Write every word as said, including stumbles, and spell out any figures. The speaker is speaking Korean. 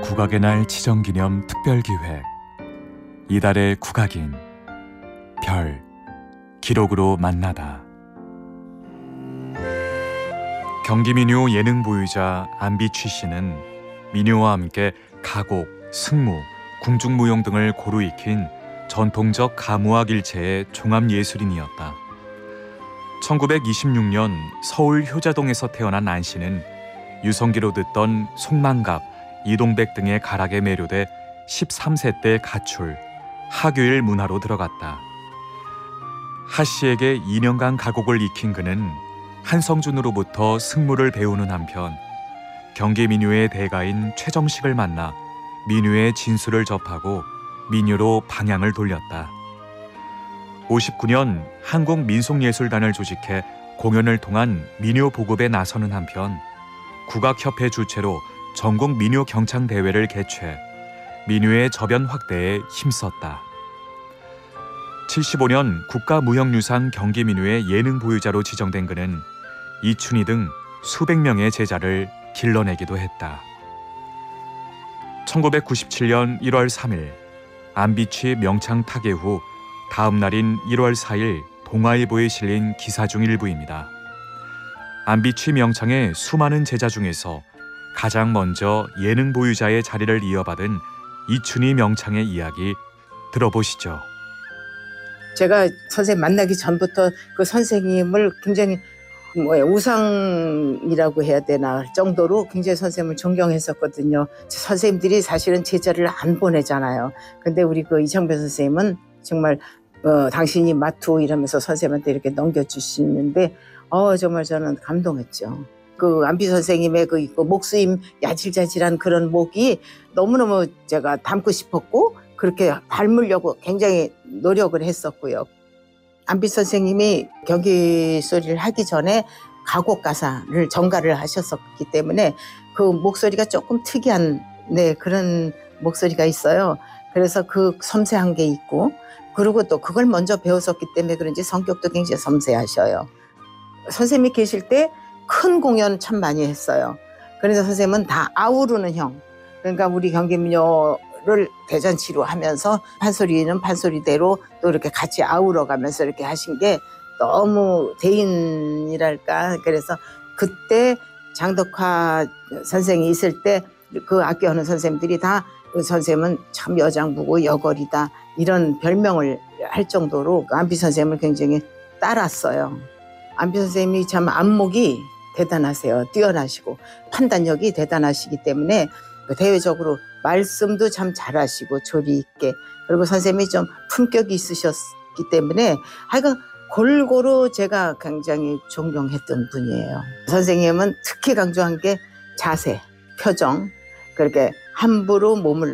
국악의 날 지정기념 특별기획 이달의 국악인 별 기록으로 만나다. 경기 민요 예능 보유자 안비취 씨는 민요와 함께 가곡, 승무, 궁중무용 등을 고루 익힌 전통적 가무악 일체의 종합예술인이었다. 천구백이십육 년 서울 효자동에서 태어난 안 씨는 유성기로 듣던 송만갑, 이동백 등의 가락에 매료돼 십삼 세 때 가출, 하교일 문화로 들어갔다. 하 씨에게 이 년간 가곡을 익힌 그는 한성준으로부터 승무를 배우는 한편 경기 민요의 대가인 최정식을 만나 민요의 진수를 접하고 민요로 방향을 돌렸다. 오십구 년 한국민속예술단을 조직해 공연을 통한 민요 보급에 나서는 한편 국악협회 주최로 전국 민요 경창 대회를 개최 민요의 저변 확대에 힘썼다. 칠십오 년 국가무형유산 경기민요의 예능 보유자로 지정된 그는 이춘희 등 수백 명의 제자를 길러내기도 했다. 천구백구십칠 년 일월 삼일 안비취 명창 타계 후 다음 날인 일월 사일 동아일보에 실린 기사 중 일부입니다. 안비취 명창의 수많은 제자 중에서 가장 먼저 예능 보유자의 자리를 이어받은 이춘희 명창의 이야기 들어보시죠. 제가 선생님 만나기 전부터 그 선생님을 굉장히 뭐 우상이라고 해야 되나 할 정도로 굉장히 선생님을 존경했었거든요. 선생님들이 사실은 제자를 안 보내잖아요. 근데 우리 그 이창배 선생님은 정말 어, 당신이 마투 이러면서 선생님한테 이렇게 넘겨주시는데 어, 정말 저는 감동했죠. 그 안비 선생님의 그, 그 목수임 야질자질한 그런 목이 너무너무 제가 닮고 싶었고 그렇게 닮으려고 굉장히 노력을 했었고요. 안비 선생님이 경기 소리를 하기 전에 가곡 가사를 전가를 하셨었기 때문에 그 목소리가 조금 특이한 네, 그런 목소리가 있어요. 그래서 그 섬세한 게 있고 그리고 또 그걸 먼저 배웠었기 때문에 그런지 성격도 굉장히 섬세하셔요. 선생님이 계실 때 큰 공연 참 많이 했어요. 그래서 선생님은 다 아우르는 형. 그러니까 우리 경기민요를 대잔치로 하면서 판소리는 판소리대로 또 이렇게 같이 아우러 가면서 이렇게 하신 게 너무 대인이랄까. 그래서 그때 장덕화 선생이 있을 때 그 악기하는 선생님들이 다 그 선생님은 참 여장부고 여걸이다 이런 별명을 할 정도로 안비 선생님을 굉장히 따랐어요. 안비 선생님이 참 안목이 대단하세요. 뛰어나시고 판단력이 대단하시기 때문에 대외적으로 말씀도 참 잘하시고 조리 있게 그리고 선생님이 좀 품격이 있으셨기 때문에 하여간 골고루 제가 굉장히 존경했던 분이에요. 선생님은 특히 강조한 게 자세, 표정 그렇게 함부로 몸을